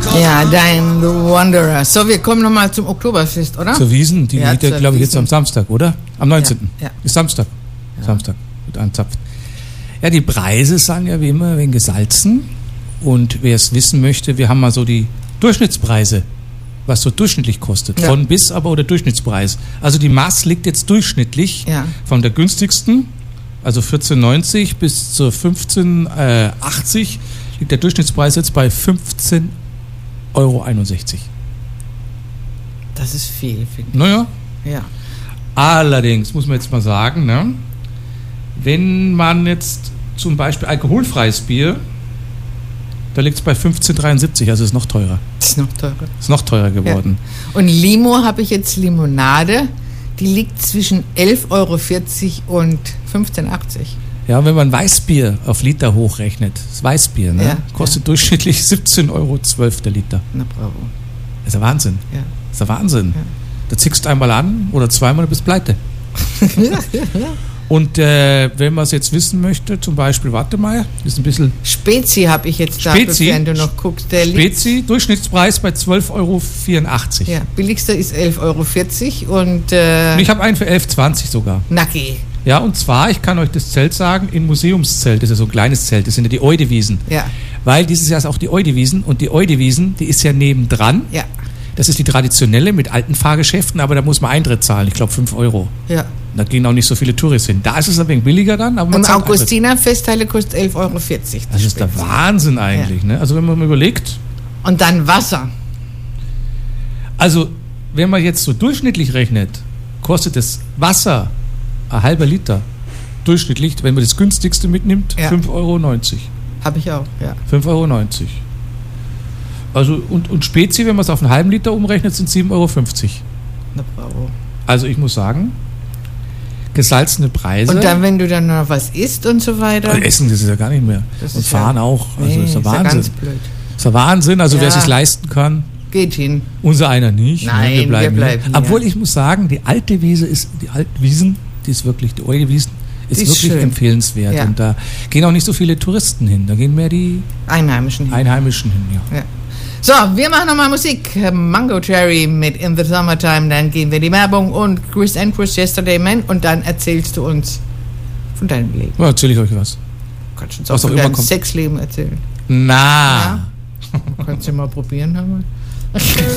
Ja, dein The Wanderer. So, wir kommen nochmal zum Oktoberfest, oder? Zur Wiesn, die liegt ja, glaube ich, jetzt am Samstag, oder? Am 19. Ja. Ist Samstag. Ja. Samstag, wird anzapft. Ja, die Preise sind ja wie immer wegen gesalzen. Und wer es wissen möchte, wir haben mal so die Durchschnittspreise, was so durchschnittlich kostet. Von bis aber oder Durchschnittspreis. Also die Maß liegt jetzt durchschnittlich von der günstigsten, also 14,90 bis zur 15,80 liegt der Durchschnittspreis jetzt bei 15,61 Euro. Das ist viel, finde ich. Naja. Ja. Allerdings muss man jetzt mal sagen, ne, wenn man jetzt zum Beispiel alkoholfreies Bier, da liegt es bei 15,73, also ist noch teurer. Ist noch teurer. Ist noch teurer geworden. Ja. Und Limo habe ich jetzt Limonade, die liegt zwischen 11,40 Euro und 15,80 Euro. Ja, wenn man Weißbier auf Liter hochrechnet, das Weißbier, ne, kostet durchschnittlich 17,12 Euro der Liter. Na bravo. Das ist der Wahnsinn. Ja. Das ist der Wahnsinn. Ja. Da zickst du einmal an oder zweimal und bist pleite. Und wenn man es jetzt wissen möchte, zum Beispiel, warte mal, ist ein bisschen... Spezi habe ich jetzt da, wenn du noch guckst. Der Spezi, Durchschnittspreis bei 12,84 Euro. Ja, billigster ist 11,40 Euro und... ich habe einen für 11,20 sogar. Nacki. Ja, und zwar, ich kann euch das Zelt sagen, in Museumszelt, das ist ja so ein kleines Zelt, das sind ja die Eudewiesen. Ja. Weil dieses Jahr ist auch die Eudewiesen und die Eudewiesen, die ist ja nebendran. Ja. Das ist die traditionelle mit alten Fahrgeschäften, aber da muss man Eintritt zahlen, ich glaube 5 Euro. Ja. Da gehen auch nicht so viele Touristen hin. Da ist es ein wenig billiger dann. Aber und Augustiner-Festteile kostet 11,40 Euro. Das ist der Wahnsinn eigentlich. Ja. Ne? Also wenn man mal überlegt. Und dann Wasser. Also wenn man jetzt so durchschnittlich rechnet, kostet das Wasser ein halber Liter durchschnittlich, wenn man das günstigste mitnimmt, 5,90 Euro. Habe ich auch, ja. 5,90 Euro. Also und Spezi, wenn man es auf einen halben Liter umrechnet, sind 7,50 Euro. Na bravo. Also ich muss sagen, gesalzene Preise. Und dann, wenn du dann noch was isst und so weiter. Also Essen, das ist ja gar nicht mehr. Das und fahren auch. Also nee, ist ja Wahnsinn. Ja ganz blöd. Ist ja Wahnsinn. Also wer es sich leisten kann. Geht hin. Unser einer nicht. Nein, wir bleiben hier. Obwohl ich muss sagen, die alte Wiese ist, die Altwiesen, die ist wirklich, die Eudewiesen, ist wirklich schön. Empfehlenswert. Ja. Und da gehen auch nicht so viele Touristen hin. Da gehen mehr die Einheimischen hin. Ja. So, wir machen nochmal Musik. Mango Cherry mit In the Summertime, dann gehen wir in die Werbung und Chris and Chris Yesterday Man und dann erzählst du uns von deinem Leben. Ja, erzähle ich euch was. Kannst du uns auch von deinem Sexleben erzählen? Na. Ja? Kannst du mal probieren, Hammer?